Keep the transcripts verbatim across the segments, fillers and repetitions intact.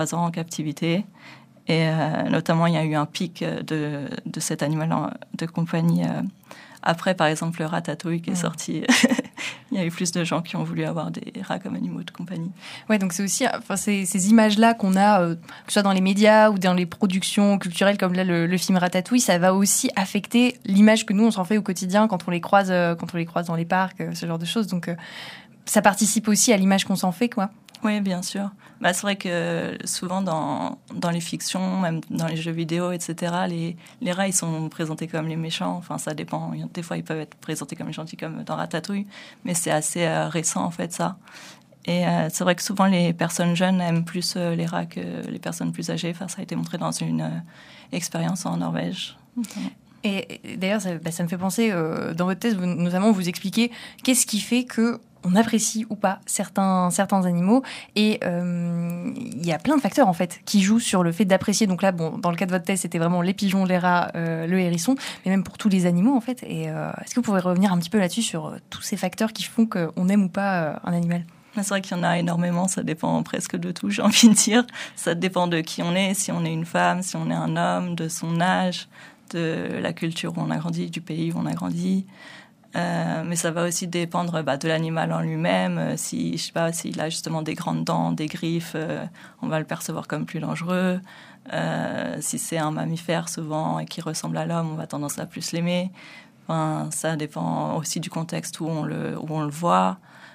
trois ans en captivité. Et euh, notamment, il y a eu un pic de, de cet animal de compagnie. Euh, après, par exemple, le ratatouille qui est mmh. sorti, il y a eu plus de gens qui ont voulu avoir des rats comme animaux de compagnie. Ouais, donc c'est aussi enfin, ces, ces images-là qu'on a, euh, que ce soit dans les médias ou dans les productions culturelles, comme là le, le film Ratatouille, ça va aussi affecter l'image que nous, on s'en fait au quotidien quand on les croise, euh, quand on les croise dans les parcs, euh, ce genre de choses. Donc, euh, ça participe aussi à l'image qu'on s'en fait, quoi. Oui, bien sûr. Bah, c'est vrai que souvent dans, dans les fictions, même dans les jeux vidéo, et cetera, les, les rats, ils sont présentés comme les méchants. Enfin, ça dépend. Des fois, ils peuvent être présentés comme les gentils, comme dans Ratatouille. Mais c'est assez euh, récent, en fait, ça. Et euh, c'est vrai que souvent, les personnes jeunes aiment plus euh, les rats que les personnes plus âgées. Enfin, ça a été montré dans une euh, expérience en Norvège. Et, et d'ailleurs, ça, bah, ça me fait penser, euh, dans votre thèse, vous, notamment, vous expliquez qu'est-ce qui fait que on apprécie ou pas certains, certains animaux. Et il euh, y a plein de facteurs, en fait, qui jouent sur le fait d'apprécier. Donc là, bon, dans le cas de votre thèse, c'était vraiment les pigeons, les rats, euh, le hérisson, mais même pour tous les animaux, en fait. Et euh, est-ce que vous pouvez revenir un petit peu là-dessus, sur euh, tous ces facteurs qui font qu'on aime ou pas euh, un animal ? C'est vrai qu'il y en a énormément, ça dépend presque de tout, j'ai envie de dire. Ça dépend de qui on est, si on est une femme, si on est un homme, de son âge, de la culture où on a grandi, du pays où on a grandi. Euh, mais ça va aussi dépendre bah, de l'animal en lui-même. Euh, si, je sais pas, s'il a justement des grandes dents, des griffes, euh, on va le percevoir comme plus dangereux. Euh, si c'est un mammifère souvent et qui ressemble à l'homme, on va tendance à plus l'aimer. Enfin, ça dépend aussi du contexte où on le, où on le voit.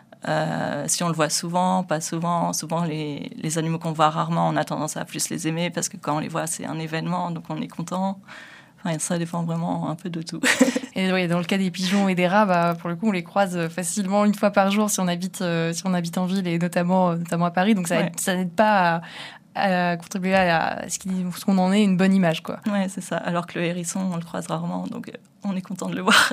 Euh, si on le voit souvent, pas souvent. Souvent, les, les animaux qu'on voit rarement, on a tendance à plus les aimer parce que quand on les voit, c'est un événement, donc on est content. Enfin, ça dépend vraiment un peu de tout. Et oui, dans le cas des pigeons et des rats, bah, pour le coup, on les croise facilement une fois par jour si on habite, euh, si on habite en ville et notamment, euh, notamment à Paris. Donc ça, ouais. aide, ça n'aide pas à, à contribuer à, à ce qu'on en ait une bonne image, quoi. Ouais, c'est ça. Alors que le hérisson, on le croise rarement, donc on est content de le voir.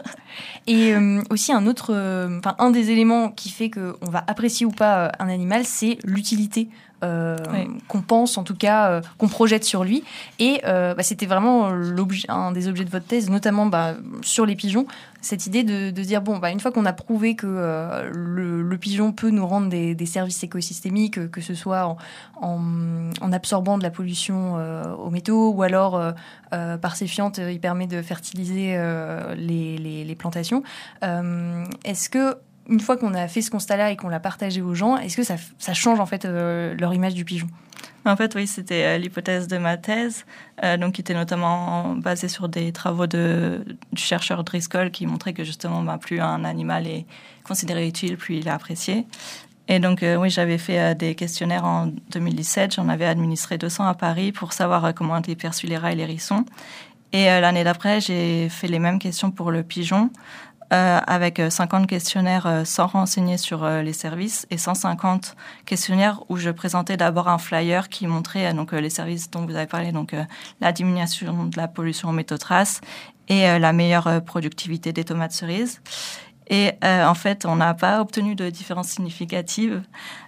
Et euh, aussi un autre, enfin euh, un des éléments qui fait qu'on va apprécier ou pas un animal, c'est l'utilité. Euh, oui. qu'on pense, en tout cas, euh, qu'on projette sur lui. Et euh, bah, c'était vraiment l'objet, un des objets de votre thèse, notamment bah, sur les pigeons, cette idée de, de dire, bon, bah, une fois qu'on a prouvé que euh, le, le pigeon peut nous rendre des, des services écosystémiques, que ce soit en, en, en absorbant de la pollution euh, aux métaux, ou alors euh, euh, par ses fientes, il permet de fertiliser euh, les, les, les plantations. Euh, est-ce que une fois qu'on a fait ce constat-là et qu'on l'a partagé aux gens, est-ce que ça, ça change en fait euh, leur image du pigeon ? En fait, oui, c'était euh, l'hypothèse de ma thèse, euh, donc qui était notamment basée sur des travaux de, du chercheur Driscoll qui montraient que justement, bah, plus un animal est considéré utile, plus il est apprécié. Et donc, euh, oui, j'avais fait euh, des questionnaires en deux mille dix-sept, j'en avais administré deux cents à Paris pour savoir euh, comment étaient perçus les rats et les hérissons. Et euh, l'année d'après, j'ai fait les mêmes questions pour le pigeon. Euh, avec cinquante questionnaires euh, sans renseigner sur euh, les services et cent cinquante questionnaires où je présentais d'abord un flyer qui montrait euh, donc, euh, les services dont vous avez parlé, donc euh, la diminution de la pollution aux métaux traces et euh, la meilleure euh, productivité des tomates cerises. Et euh, en fait, on n'a pas obtenu de différence significative.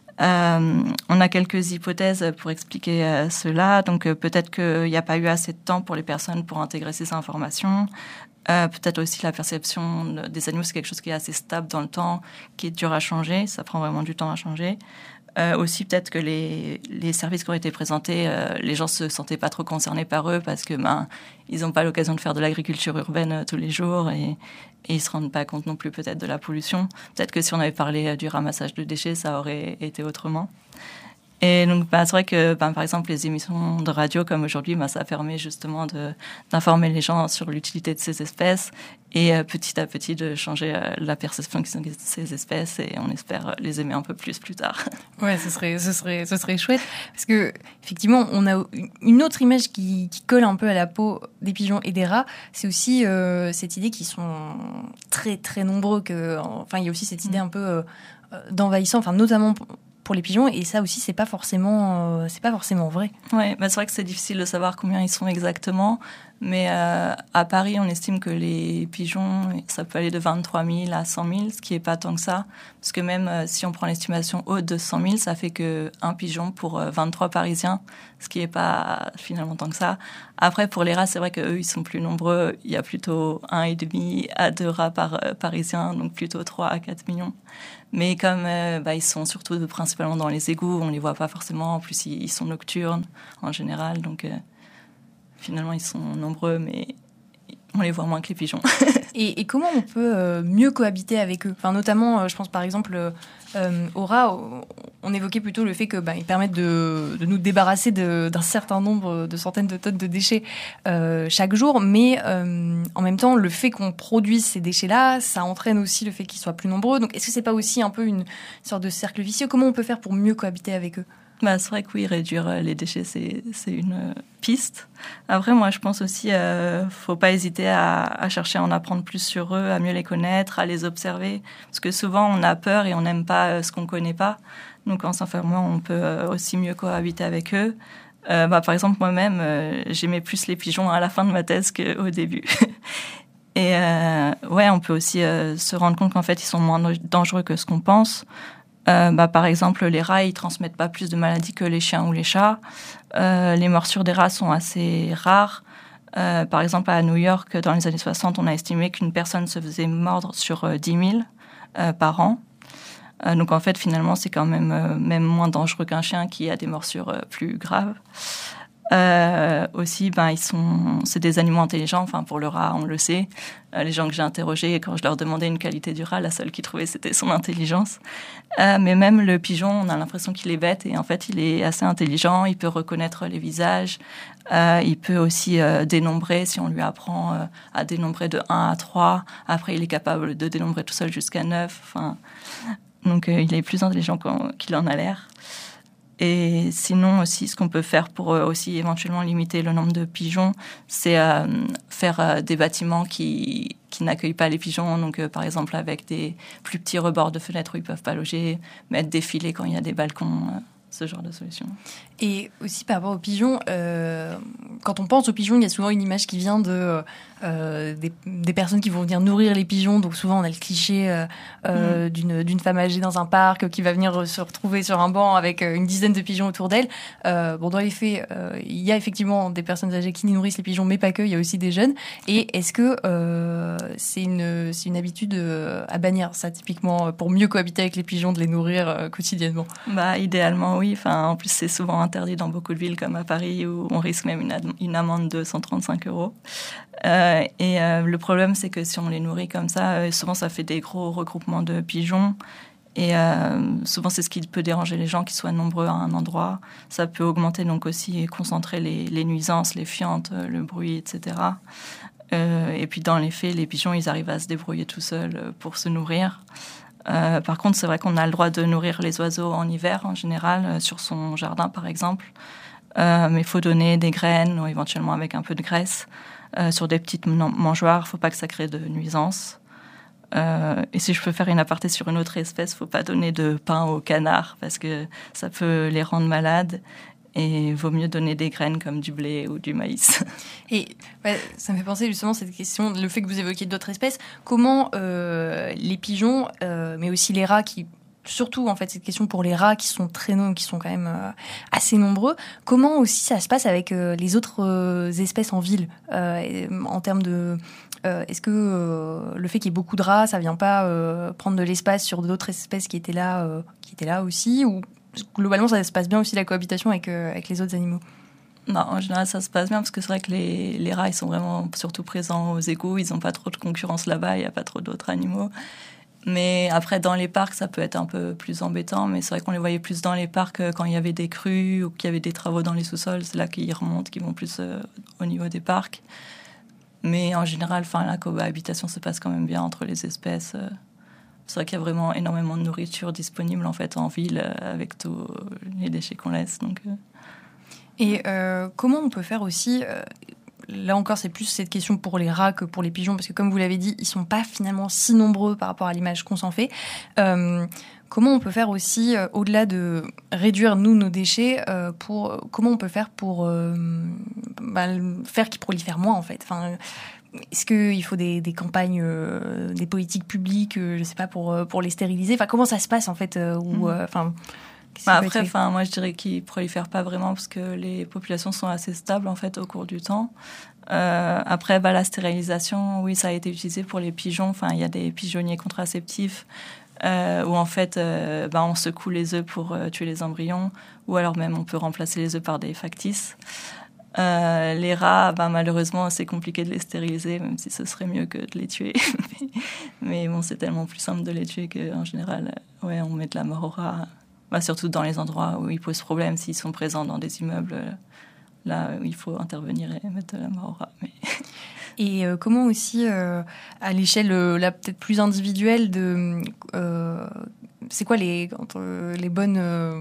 Euh, on a quelques hypothèses pour expliquer euh, cela. Donc euh, peut-être qu'il n'y a pas eu assez de temps pour les personnes pour intégrer ces informations. Euh, peut-être aussi la perception des animaux, c'est quelque chose qui est assez stable dans le temps, qui est dur à changer. Ça prend vraiment du temps à changer. Euh, aussi, peut-être que les, les services qui ont été présentés, euh, les gens se sentaient pas trop concernés par eux parce que ben ils n'ont pas l'occasion de faire de l'agriculture urbaine euh, tous les jours et, et ils se rendent pas compte non plus peut-être de la pollution. Peut-être que si on avait parlé euh, du ramassage de déchets, ça aurait été autrement. Et donc, bah, c'est vrai que, bah, par exemple, les émissions de radio comme aujourd'hui, bah, ça permet justement de, d'informer les gens sur l'utilité de ces espèces et euh, petit à petit de changer euh, la perception qu'ils ont de ces espèces et on espère les aimer un peu plus plus tard. Ouais, ce serait, ce serait, ce serait chouette parce que effectivement, on a une autre image qui, qui colle un peu à la peau des pigeons et des rats. C'est aussi euh, cette idée qu'ils sont très très nombreux. Que, enfin, il y a aussi cette idée un peu euh, d'envahissant, enfin notamment pour les pigeons, et ça aussi, c'est pas forcément, euh, c'est pas forcément vrai. Ouais, bah c'est vrai que c'est difficile de savoir combien ils sont exactement. Mais euh, à Paris, on estime que les pigeons, ça peut aller de vingt-trois mille à cent mille, ce qui n'est pas tant que ça. Parce que même euh, si on prend l'estimation haute de cent mille, ça fait qu'un pigeon pour euh, vingt-trois Parisiens, ce qui n'est pas finalement tant que ça. Après, pour les rats, c'est vrai qu'eux, ils sont plus nombreux. Il y a plutôt un virgule cinq à deux rats par euh, Parisien, donc plutôt trois à quatre millions. Mais comme euh, bah, ils sont surtout principalement dans les égouts, on ne les voit pas forcément. En plus, ils, ils sont nocturnes en général, donc... Euh, Finalement, ils sont nombreux, mais on les voit moins que les pigeons. et, et comment on peut euh, mieux cohabiter avec eux ? Enfin, notamment, euh, je pense par exemple euh, aux rats. On évoquait plutôt le fait qu'ils bah, permettent de, de nous débarrasser de, d'un certain nombre, de centaines de tonnes de déchets euh, chaque jour. Mais euh, en même temps, le fait qu'on produise ces déchets-là, ça entraîne aussi le fait qu'ils soient plus nombreux. Donc, est-ce que c'est pas aussi un peu une sorte de cercle vicieux ? Comment on peut faire pour mieux cohabiter avec eux ? Bah, c'est vrai que oui, réduire les déchets, c'est, c'est une piste. Après, moi, je pense aussi, euh, faut pas hésiter à, à chercher à en apprendre plus sur eux, à mieux les connaître, à les observer. Parce que souvent, on a peur et on n'aime pas ce qu'on connaît pas. Donc, en s'enfermant, on peut aussi mieux cohabiter avec eux. Euh, bah, par exemple, moi-même, euh, j'aimais plus les pigeons à la fin de ma thèse qu'au début. Et euh, ouais, on peut aussi euh, se rendre compte qu'en fait, ils sont moins dangereux que ce qu'on pense. Euh, bah, par exemple, les rats, ils transmettent pas plus de maladies que les chiens ou les chats. Euh, les morsures des rats sont assez rares. Euh, par exemple, à New York, dans les années soixante, on a estimé qu'une personne se faisait mordre sur euh, dix mille euh, par an. Euh, donc, en fait, finalement, c'est quand même, euh, même moins dangereux qu'un chien qui a des morsures euh, plus graves. Euh, aussi, ben, ils sont, c'est des animaux intelligents. Enfin, pour le rat, on le sait. Euh, les gens que j'ai interrogés, quand je leur demandais une qualité du rat, la seule qu'ils trouvaient, c'était son intelligence. Euh, mais même le pigeon, on a l'impression qu'il est bête et en fait, il est assez intelligent. Il peut reconnaître les visages. Euh, il peut aussi euh, dénombrer si on lui apprend euh, à dénombrer de un à trois. Après, il est capable de dénombrer tout seul jusqu'à neuf. Enfin, donc, euh, il est plus intelligent qu'il en a l'air. Et sinon aussi, ce qu'on peut faire pour aussi éventuellement limiter le nombre de pigeons, c'est euh, faire euh, des bâtiments qui, qui n'accueillent pas les pigeons. Donc, euh, par exemple, avec des plus petits rebords de fenêtres où ils ne peuvent pas loger, mettre des filets quand il y a des balcons, euh, ce genre de solution. Et aussi par rapport aux pigeons, euh, quand on pense aux pigeons, il y a souvent une image qui vient de, euh, des, des personnes qui vont venir nourrir les pigeons. Donc souvent, on a le cliché euh, euh, mmh. d'une, d'une femme âgée dans un parc qui va venir se retrouver sur un banc avec une dizaine de pigeons autour d'elle. Euh, bon, dans les faits, euh, il y a effectivement des personnes âgées qui nourrissent les pigeons, mais pas que, il y a aussi des jeunes. Et est-ce que euh, c'est, une, c'est une habitude à bannir, ça, typiquement, pour mieux cohabiter avec les pigeons, de les nourrir euh, quotidiennement ? Bah, idéalement, oui. Enfin, en plus, c'est souvent interdit dans beaucoup de villes comme à Paris où on risque même une, ad- une amende de cent trente-cinq euros. Euh, et euh, le problème, c'est que si on les nourrit comme ça, euh, souvent ça fait des gros regroupements de pigeons. Et euh, souvent, c'est ce qui peut déranger les gens, qui soient nombreux à un endroit. Ça peut augmenter donc aussi et concentrer les, les nuisances, les fientes, le bruit, et cetera. Euh, et puis dans les faits, les pigeons, ils arrivent à se débrouiller tout seuls pour se nourrir. Euh, par contre, c'est vrai qu'on a le droit de nourrir les oiseaux en hiver, en général, euh, sur son jardin, par exemple. Euh, mais il faut donner des graines, ou éventuellement avec un peu de graisse, euh, sur des petites mangeoires. Il ne faut pas que ça crée de nuisances. Euh, et si je peux faire une aparté sur une autre espèce, il ne faut pas donner de pain aux canards, parce que ça peut les rendre malades. Et il vaut mieux donner des graines comme du blé ou du maïs. Et ouais, ça me fait penser justement cette question, le fait que vous évoquiez d'autres espèces. Comment euh, les pigeons, euh, mais aussi les rats, qui surtout en fait cette question pour les rats qui sont très nombreux, qui sont quand même euh, assez nombreux. Comment aussi ça se passe avec euh, les autres euh, espèces en ville euh, en termes de euh, est-ce que euh, le fait qu'il y ait beaucoup de rats, ça vient pas euh, prendre de l'espace sur d'autres espèces qui étaient là, euh, qui étaient là aussi, ou globalement, ça se passe bien aussi la cohabitation avec, euh, avec les autres animaux? Non, en général, ça se passe bien parce que c'est vrai que les, les rats, ils sont vraiment surtout présents aux égouts. Ils n'ont pas trop de concurrence là-bas. Il n'y a pas trop d'autres animaux. Mais après, dans les parcs, ça peut être un peu plus embêtant. Mais c'est vrai qu'on les voyait plus dans les parcs quand il y avait des crues ou qu'il y avait des travaux dans les sous-sols. C'est là qu'ils remontent, qu'ils vont plus euh, au niveau des parcs. Mais en général, enfin, la cohabitation se passe quand même bien entre les espèces. Euh, C'est vrai qu'il y a vraiment énormément de nourriture disponible en fait en ville euh, avec tous les déchets qu'on laisse. Donc, euh... Et euh, comment on peut faire aussi euh, là encore, c'est plus cette question pour les rats que pour les pigeons, parce que comme vous l'avez dit, ils sont pas finalement si nombreux par rapport à l'image qu'on s'en fait. Euh, comment on peut faire aussi, euh, au-delà de réduire, nous, nos déchets, euh, pour, comment on peut faire pour euh, bah, faire qu'ils prolifèrent moins, en fait. Enfin, est-ce qu'il faut des, des campagnes, euh, des politiques publiques, euh, je sais pas, pour, pour les stériliser? Enfin, comment ça se passe, en fait, euh, ou, euh, enfin, bah après, enfin, moi, je dirais qu'ils prolifèrent pas vraiment parce que les populations sont assez stables, en fait, au cours du temps. Euh, après, bah, la stérilisation, oui, ça a été utilisé pour les pigeons. Enfin, il y a des pigeonniers contraceptifs euh, où, en fait, euh, bah, on secoue les œufs pour euh, tuer les embryons, ou alors même on peut remplacer les œufs par des factices. Euh, les rats, bah, malheureusement, c'est compliqué de les stériliser, même si ce serait mieux que de les tuer. Mais bon, c'est tellement plus simple de les tuer qu'en général, ouais, on met de la mort aux rats. Bah, surtout dans les endroits où ils posent problème, s'ils sont présents dans des immeubles, là où il faut intervenir et mettre de la mort aux rats. Mais... Et euh, comment aussi, euh, à l'échelle euh, là, peut-être plus individuelle, de, euh, c'est quoi les, entre, les bonnes... Euh,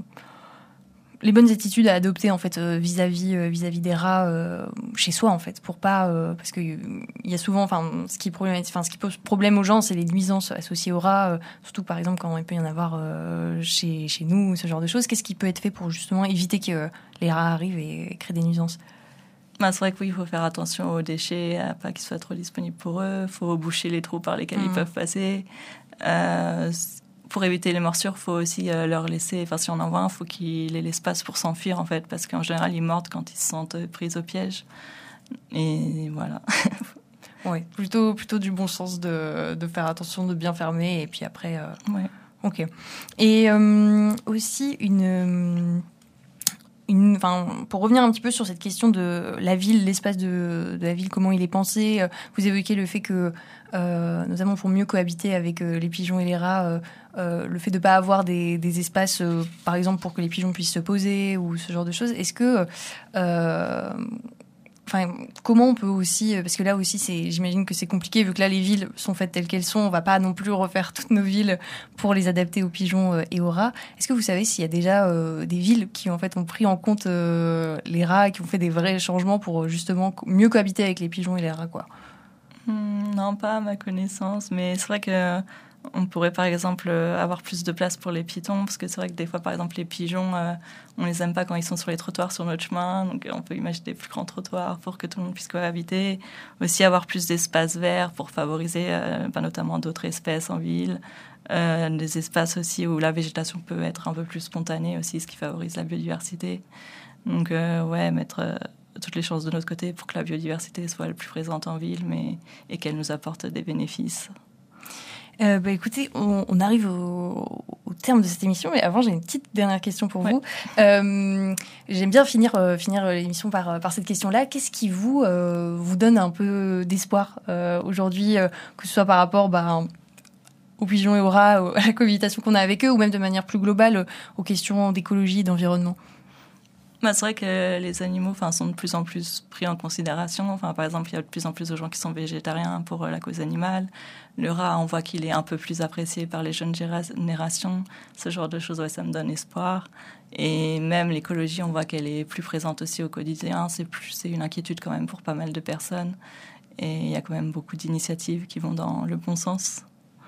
les bonnes attitudes à adopter en fait euh, vis-à-vis euh, vis-à-vis des rats euh, chez soi en fait, pour pas euh, parce que il y a souvent, enfin ce qui enfin ce qui pose problème aux gens, c'est les nuisances associées aux rats, euh, surtout par exemple quand il peut y en avoir euh, chez chez nous, ce genre de choses. Qu'est-ce qui peut être fait pour justement éviter que euh, les rats arrivent et, et créent des nuisances? Bah, c'est vrai que oui, il faut faire attention aux déchets, à pas qu'ils soient trop disponibles pour eux. Il faut boucher les trous par lesquels mmh. ils peuvent passer. Euh, Pour éviter les morsures, il faut aussi euh, leur laisser... Enfin, si on en voit un, il faut qu'ils aient l'espace pour s'enfuir, en fait, parce qu'en général, ils mordent quand ils se sentent pris au piège. Et voilà. Oui, plutôt, plutôt du bon sens de, de faire attention, de bien fermer, et puis après... Euh... Ouais. Ok. Et euh, aussi, une... Une, enfin, pour revenir un petit peu sur cette question de la ville, l'espace de, de la ville, comment il est pensé, vous évoquez le fait que, euh, notamment pour mieux cohabiter avec euh, les pigeons et les rats, euh, euh, le fait de ne pas avoir des, des espaces, euh, par exemple, pour que les pigeons puissent se poser ou ce genre de choses. Est-ce que... Euh, Enfin, comment on peut aussi, parce que là aussi, c'est, j'imagine que c'est compliqué, vu que là, les villes sont faites telles qu'elles sont, on va pas non plus refaire toutes nos villes pour les adapter aux pigeons et aux rats. Est-ce que vous savez s'il y a déjà euh, des villes qui, en fait, ont pris en compte euh, les rats, qui ont fait des vrais changements pour, justement, mieux cohabiter avec les pigeons et les rats, quoi? Mmh, non, pas à ma connaissance, mais c'est vrai que on pourrait par exemple avoir plus de place pour les piétons, parce que c'est vrai que des fois, par exemple, les pigeons, euh, on les aime pas quand ils sont sur les trottoirs sur notre chemin, donc on peut imaginer des plus grands trottoirs pour que tout le monde puisse cohabiter. Aussi avoir plus d'espaces verts pour favoriser euh, bah, notamment d'autres espèces en ville. Euh, des espaces aussi où la végétation peut être un peu plus spontanée aussi, ce qui favorise la biodiversité. Donc euh, ouais, mettre... Euh, toutes les chances de notre côté pour que la biodiversité soit la plus présente en ville, mais, et qu'elle nous apporte des bénéfices. Euh, bah, écoutez, on, on arrive au, au terme de cette émission, mais avant, j'ai une petite dernière question pour ouais. vous. Euh, j'aime bien finir, euh, finir l'émission par, par cette question-là. Qu'est-ce qui vous, euh, vous donne un peu d'espoir euh, aujourd'hui, euh, que ce soit par rapport bah, aux pigeons et aux rats, à la cohabitation qu'on a avec eux, ou même de manière plus globale aux questions d'écologie et d'environnement? Bah, c'est vrai que les animaux enfin, sont de plus en plus pris en considération. Enfin, par exemple, il y a de plus en plus de gens qui sont végétariens pour la cause animale. Le rat, on voit qu'il est un peu plus apprécié par les jeunes générations. Ce genre de choses, ouais, ça me donne espoir. Et même l'écologie, on voit qu'elle est plus présente aussi au quotidien. C'est, plus, c'est une inquiétude quand même pour pas mal de personnes. Et il y a quand même beaucoup d'initiatives qui vont dans le bon sens.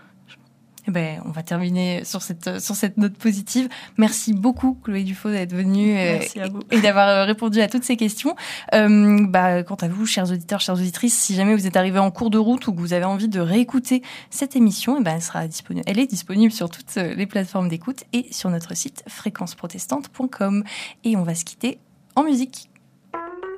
Eh ben, on va terminer sur cette, sur cette note positive. Merci beaucoup, Chloé Dufaux, d'être venue et, et d'avoir répondu à toutes ces questions. Euh, bah, quant à vous, chers auditeurs, chères auditrices, si jamais vous êtes arrivés en cours de route ou que vous avez envie de réécouter cette émission, eh ben, elle sera disponible, elle est disponible sur toutes les plateformes d'écoute et sur notre site fréquence protestante point com. Et on va se quitter en musique.